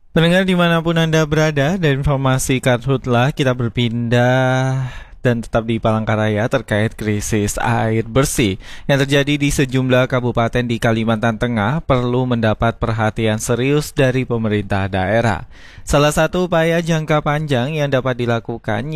Pendengar dimanapun Anda berada, dan informasi Karhutlah kita berpindah dan tetap di Palangkaraya terkait krisis air bersih yang terjadi di sejumlah kabupaten di Kalimantan Tengah perlu mendapat perhatian serius dari pemerintah daerah. Salah satu upaya jangka panjang yang dapat dilakukan